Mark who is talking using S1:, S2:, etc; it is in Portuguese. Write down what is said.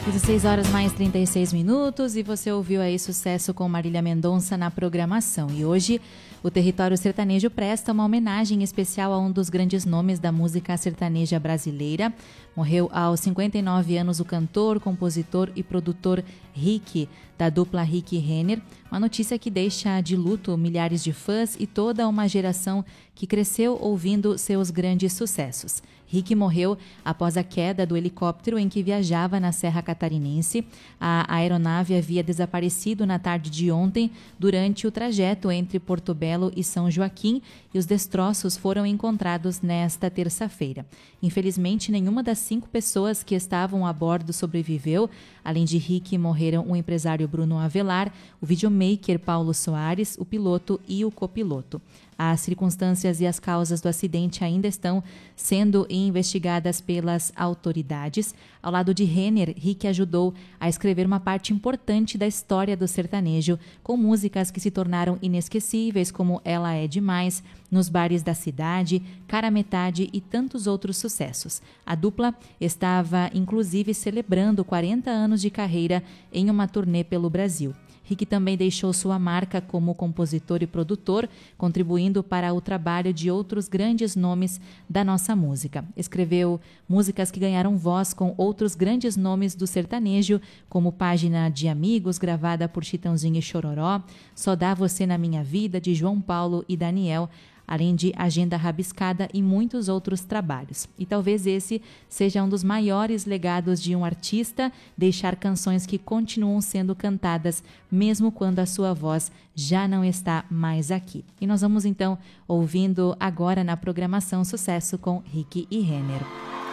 S1: 16 horas mais 36 minutos e você ouviu aí Sucesso com Marília Mendonça na programação. E hoje o Território Sertanejo presta uma homenagem especial a um dos grandes nomes da música sertaneja brasileira. Morreu aos 59 anos o cantor, compositor e produtor Rick, da dupla Rick e Renner. Uma notícia que deixa de luto milhares de fãs e toda uma geração que cresceu ouvindo seus grandes sucessos. Rick morreu após a queda do helicóptero em que viajava na Serra Catarinense. A aeronave havia desaparecido na tarde de ontem durante o trajeto entre Porto Belo e São Joaquim e os destroços foram encontrados nesta terça-feira. Infelizmente, nenhuma das 5 pessoas que estavam a bordo sobreviveu. Além de Rick, morreram o empresário Bruno Avelar, o videomaker Paulo Soares, o piloto e o copiloto. As circunstâncias e as causas do acidente ainda estão sendo investigadas pelas autoridades. Ao lado de Renner, Rick ajudou a escrever uma parte importante da história do sertanejo, com músicas que se tornaram inesquecíveis, como Ela é Demais, Nos Bares da Cidade, Cara Metade e tantos outros sucessos. A dupla estava, inclusive, celebrando 40 anos de carreira em uma turnê pelo Brasil. Rick também deixou sua marca como compositor e produtor, contribuindo para o trabalho de outros grandes nomes da nossa música. Escreveu músicas que ganharam voz com outros grandes nomes do sertanejo, como Página de Amigos, gravada por Chitãozinho e Chororó, Só Dá Você na Minha Vida, de João Paulo e Daniel, além de Agenda Rabiscada e muitos outros trabalhos. E talvez esse seja um dos maiores legados de um artista, deixar canções que continuam sendo cantadas, mesmo quando a sua voz já não está mais aqui. E nós vamos então ouvindo agora na programação Sucesso com Rick e Renner.